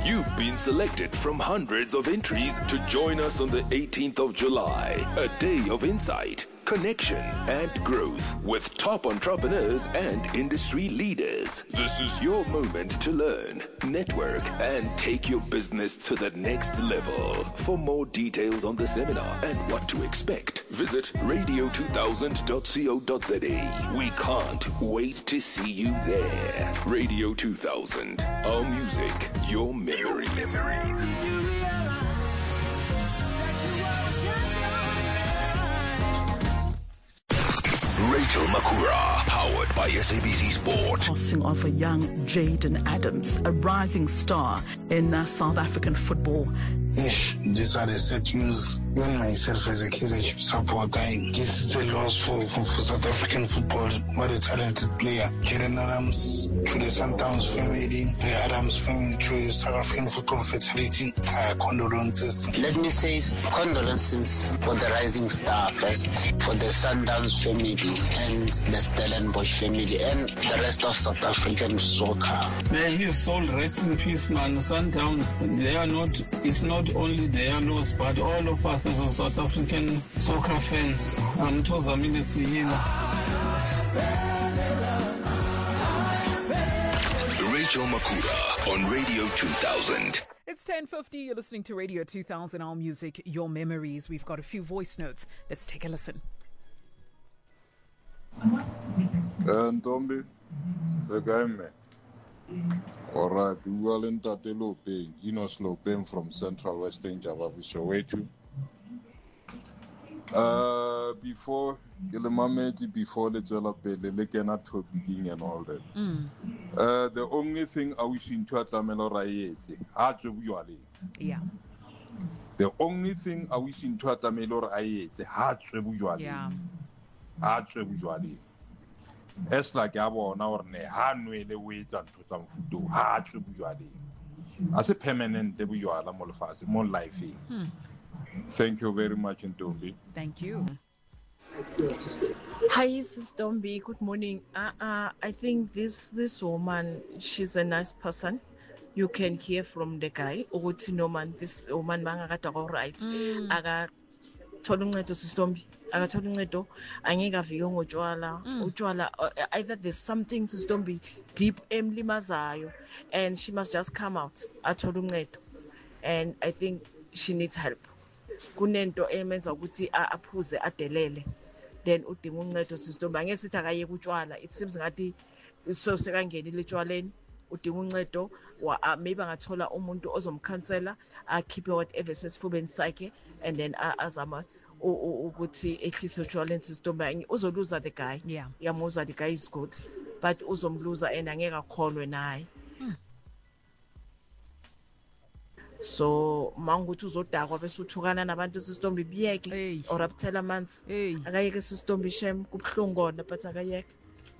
You've been selected from hundreds of entries to join us on the 18th of July, a day of insight, connection, and growth with top entrepreneurs and industry leaders. This is your moment to learn, network, and take your business to the next level. For more details on the seminar and what to expect, visit radio2000.co.za. We can't wait to see you there. Radio 2000, our music, your memories. Rachel Makura, powered by SABC Sport. Passing of a young Jaden Adams, a rising star in South African football. These are the sad news. Even myself as a KZN supporter, this is a loss for South African football. What a talented player. Jaden Adams to the Sundowns family, the Adams family to the South African Football Federation. Condolences. Let me say condolences for the rising star first, for the Sundowns family and the Stellenbosch family and the rest of South African soccer. Man, his soul rests in peace, man. Sundowns, it's not only their loss, but all of us as a South African soccer fans. Mtozamile siyina. Rachel Makura on Radio 2000. It's 10:50. You're listening to Radio 2000, our music, your memories. We've got a few voice notes. Let's take a listen. Ntombi, Segame. Alright, we are in Tatelopeng, Enos Lopeng from Central Western Java, Soweto. Before Kilemameti, before the Jalapele, they cannot talking and all that. The only thing I wish in Tuatamelo Rayete, Hajuali. Yeah. The only thing I wish in Tuatamelo Rayete, Hajuali. Yeah. Hajuali. Es like abo na orne hanwele wetsa ntotsa mfuto ha tse buale as a permanent de buala mo lefase mo life. Thank you very much, Ntombi. Thank you. Hi, Sis Ntombi. Good morning. I think this woman, she's a nice person. You can hear from the guy. Ukuthi no man, this woman mangakata all right. Aga thola uncedo Sis Ntombi. Akathola uncedo angeke avike ngotshwala utshwala either there's something Sis Ntombi deep emlimazayo and she must just come out athola uncedo, and I think she needs help. Kunento emenza ukuthi aphuze adelele, then udinga uncedo Sis Ntombi. Angeke sithi akayeke utshwala. It seems ngathi so sekangenile etshwaleni, udinga uncedo. Maybe angathola umuntu ozomkhansela akhiphe whatever sesifubeni sakhe, and then azama ukuthi ehlise utshwala Sis Ntombi. Uzoluza the guy. Yeah. Yamuzwa the guy is good, but uzomluza and angeke akholwe naye. So manguthi uzodakwa bese uthukana nabantu Sis Ntombi biyeke or abuthela amanzi. Akayeke Sis Ntombi shem kubhlungu kona but akayeke.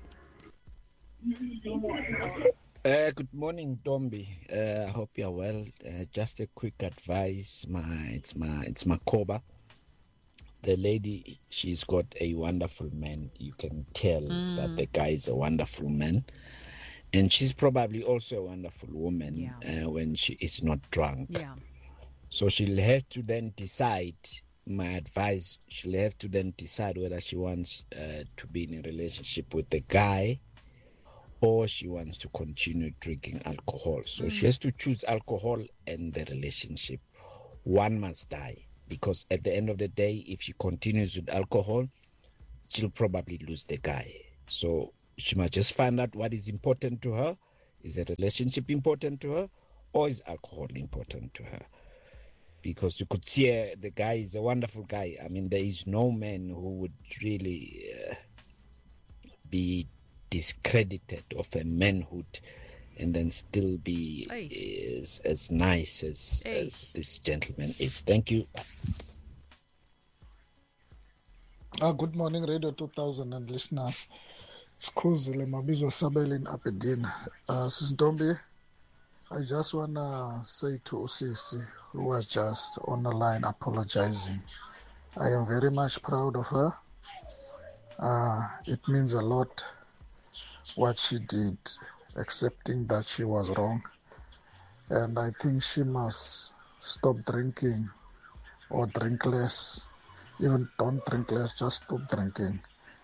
Good morning, Ntombi. I hope you're well. Just a quick advice. It's Makoba. The lady, she's got a wonderful man. You can tell that the guy is a wonderful man. And she's probably also a wonderful woman when she is not drunk. Yeah. So she'll have to then decide, my advice, she'll have to then decide whether she wants to be in a relationship with the guy or she wants to continue drinking alcohol. So she has to choose alcohol and the relationship. One must die. Because at the end of the day, if she continues with alcohol, she'll probably lose the guy. So she must just find out what is important to her. Is the relationship important to her? Or is alcohol important to her? Because you could see the guy is a wonderful guy. I mean, there is no man who would really be discredited of a manhood and then still be as nice as this gentleman is. Thank you. Good morning, Radio 2000 and listeners. It's Kuzile Mabizo Sabel in Aberdeen. Sis Ntombi, I just want to say to Osisi, who was just on the line apologizing, I am very much proud of her. It means a lot what she did, accepting that she was wrong. And I think she must stop drinking or drink less. Even don't drink less, just stop drinking.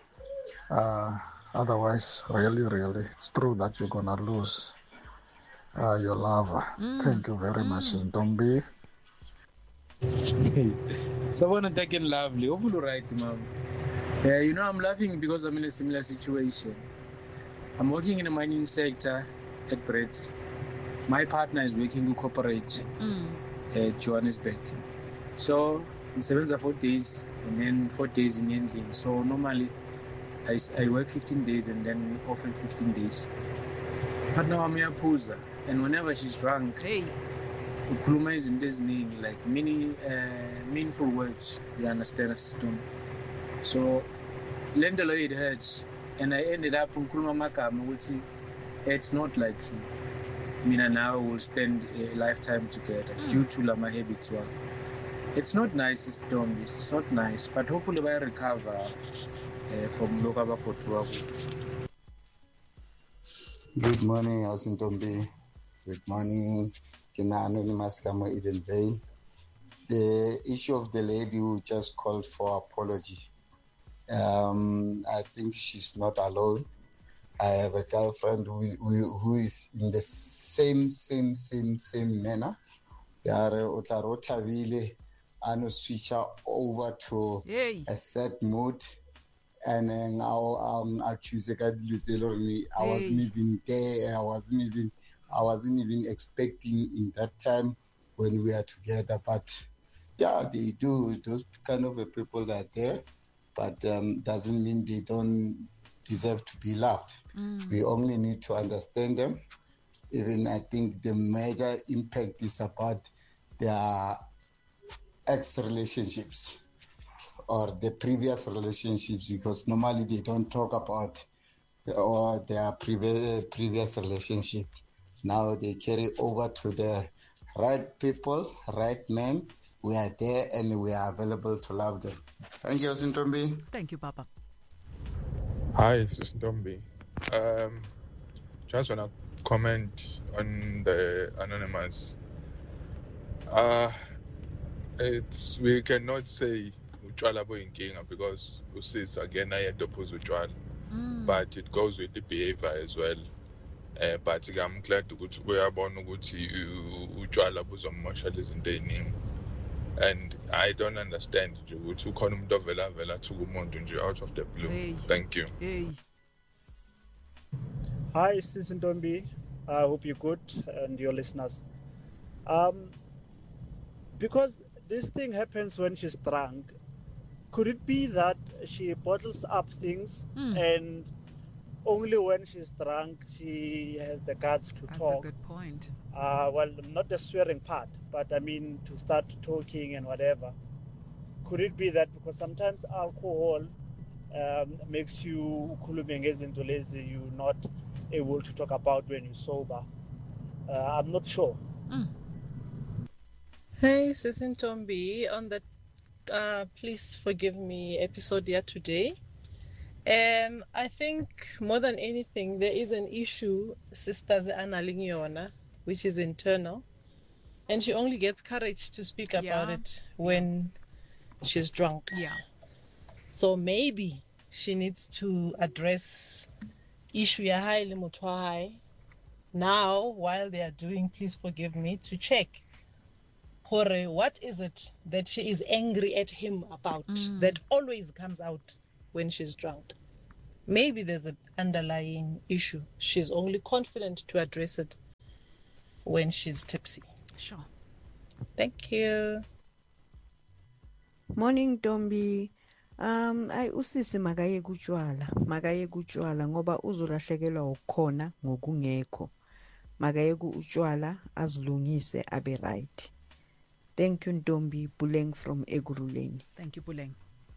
Otherwise, really, it's true that you're going to lose your lover. Thank you very much, Ntombi. Someone attacking lovely. Hopefully right, ma'am. I'm laughing because I'm in a similar situation. I'm working in the mining sector at Brits. My partner is working in corporate at Johannesburg. So, in 7 or 4 days, and then 4 days in ending. So, normally, I work 15 days and then off in 15 days. But now I'm a poozer. And whenever she's drunk, ukhuluma izinto eziningi, like many meaningful words, you understand a system. So, lendelo it hurts. And I ended up ukhuluma amagama ukuthi it's not like mina now will spend a lifetime together due to my habits. It's not nice, it's not nice, but hopefully I recover from local Portugal. Good morning, Asintombi. Good morning, Tina Anonymous Kamo Eden Vale. The issue of the lady who just called for apology. I think she's not alone. I have a girlfriend who is in the same manner. And switch over to a sad mood, and now I'm accusing I wasn't even there. I wasn't even expecting in that time when we are together. But yeah, they do. Those kind of people are there, but doesn't mean they don't deserve to be loved. We only need to understand them. Even I think the major impact is about their ex-relationships or the previous relationships, because normally they don't talk about their previous relationship. Now they carry over to the right people, right men. We are there and we are available to love them. Thank you, Sintombi. Thank you, Papa. Hi, Sintombi. Just want to comment on the anonymous. We cannot say utshwala buyinkinga because usisi again ayedophuza utshwala, but it goes with the behavior as well. But I'm glad ukuthi uyabona ukuthi utshwala buzomoshela izinto eziningi, and I don't understand nje ukuthi ukhona umuntu ovela thuka umuntu nje out of the blue. Thank you. Hi, Sisintombi. I hope you're good and your listeners. Because this thing happens when she's drunk, could it be that she bottles up things and only when she's drunk she has the guts to talk? That's a good point. Well, not the swearing part, but I mean to start talking and whatever. Could it be that because sometimes alcohol makes you you're not able to talk about when you're sober? I'm not sure. Hey, Sisintombi, on the Please Forgive Me episode here today. I think more than anything, there is an issue Sisters Anna Lingiona, which is internal, and she only gets courage to speak about it when she's drunk. So maybe she needs to address issue ya highly mutwai now while they are doing Please Forgive Me, to check what is it that she is angry at him about that always comes out when she's drunk. Maybe there's an underlying issue. She's only confident to address it when she's tipsy. Sure. Thank you. Morning, Dombi. Usisi makaye kutshwala ngoba uzolahlekelwa ukukhona ngokungekho. Makaye kutshwala azilungise abe right. Thank you, Ntombi. Buleng from Eguruleni. Thank you, Buleng.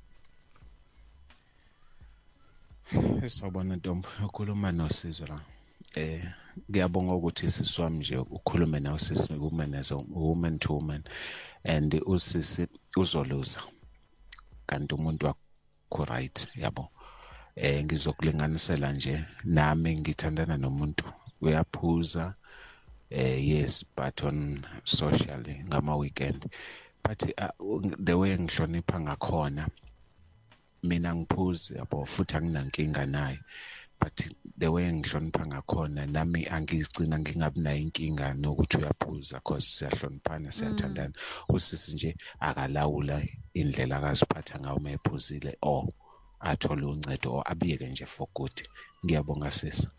Esawubona Ntombi, ukhuluma noSizwe la. Ngiyabonga ukuthi sisi wami nje ukhulume nawe sisi woman to woman, and usisi uzoluza. Kanti umuntu wakho right, yabo. Ngizokulinganisela nje nami ngithandana nomuntu uyaphuza yes, but on socially ngama weekend. But the way ngihlonipha ngakhona mina ngiphuzi yabo futhi anginankinga naye, but the way ngihlonipha ngakhona nami angigcina ngingabi nayo inkinga nokuthi uyaphuza cause siyahloniphana siyathandana. Usisi nje akalawula indlela akaziphatha ngayo uma ephuzile or athole uncedo or abiyeke nje for good. Ngiyabonga sisi.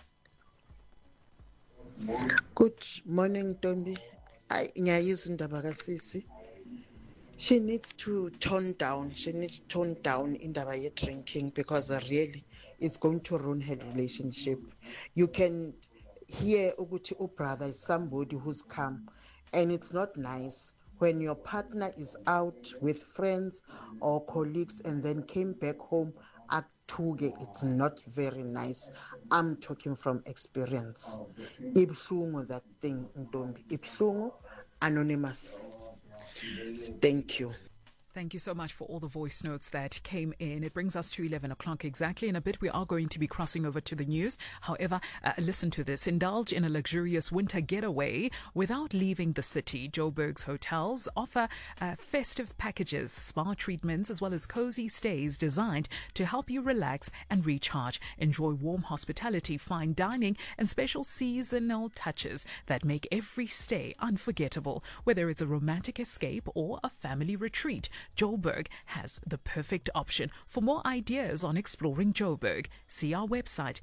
Good morning, Ntombi. Ngiyayizwa indaba kasisi. She needs to tone down. She needs to tone down indaba ye drinking because really it's going to ruin her relationship. You can hear ukuthi brother is somebody who's calm, and it's not nice when your partner is out with friends or colleagues and then came back home athuke. It's not very nice. I'm talking from experience. Ibhlungu that thing, Ntombi. Ibhlungu, anonymous. Thank you. Thank you so much for all the voice notes that came in. It brings us to 11 o'clock exactly. In a bit, we are going to be crossing over to the news. However, listen to this. Indulge in a luxurious winter getaway without leaving the city. Joburg's hotels offer festive packages, spa treatments, as well as cozy stays designed to help you relax and recharge. Enjoy warm hospitality, fine dining, and special seasonal touches that make every stay unforgettable. Whether it's a romantic escape or a family retreat, Joburg has the perfect option. For more ideas on exploring Joburg, see our website,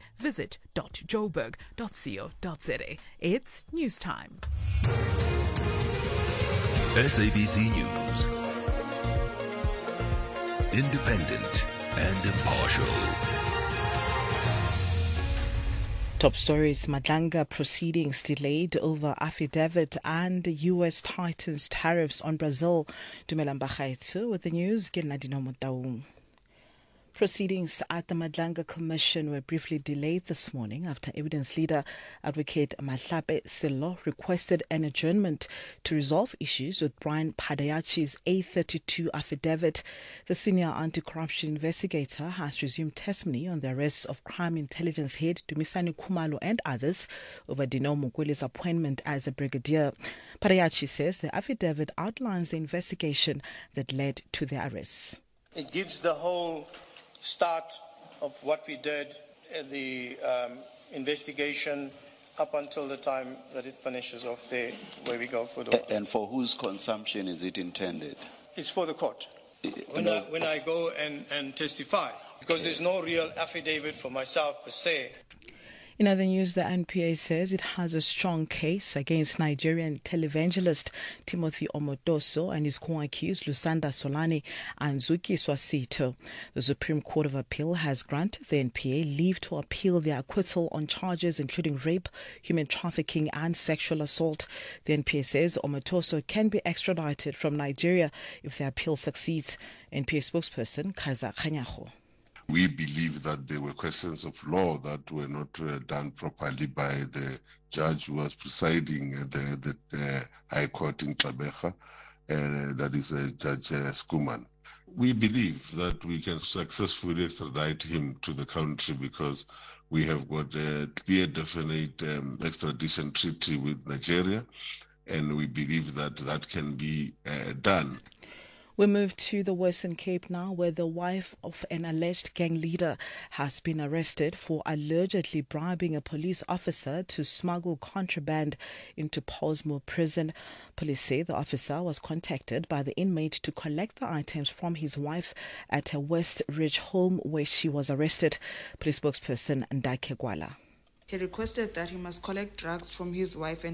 visit.joburg.co.za. It's news time. SABC News. Independent and impartial. Top stories: Madlanga proceedings delayed over affidavit and U.S. tightens tariffs on Brazil. Dumelang Bagaetso with the news. Ke nna Dino Motaung. Proceedings at the Madlanga Commission were briefly delayed this morning after evidence leader Advocate Mahlape Sello requested an adjournment to resolve issues with Brian Padayachi's A32 affidavit. The senior anti-corruption investigator has resumed testimony on the arrests of crime intelligence head Dumisani Khumalo and others over Dino Mukwele's appointment as a brigadier. Padayachi says the affidavit outlines the investigation that led to their arrests. It gives the whole start of what we did, the investigation up until the time that it finishes off there, where we go for the... And for whose consumption is it intended? It's for the court. When I go and testify, because there's no real affidavit for myself per se. In other news, the NPA says it has a strong case against Nigerian televangelist Timothy Omotoso and his co-accused Lusanda Solani and Zuki Swasito. The Supreme Court of Appeal has granted the NPA leave to appeal their acquittal on charges including rape, human trafficking and sexual assault. The NPA says Omotoso can be extradited from Nigeria if the appeal succeeds. NPA spokesperson Kaza Khanyago. We believe that there were questions of law that were not done properly by the judge who was presiding at the High Court in Gqeberha, that is Judge Skuman. We believe that we can successfully extradite him to the country because we have got a clear, definite extradition treaty with Nigeria, and we believe that that can be done. We move to the Western Cape now, where the wife of an alleged gang leader has been arrested for allegedly bribing a police officer to smuggle contraband into Pollsmoor prison. Police say the officer was contacted by the inmate to collect the items from his wife at a West Ridge home where she was arrested. Police spokesperson Ndake Gwala. He requested that he must collect drugs from his wife and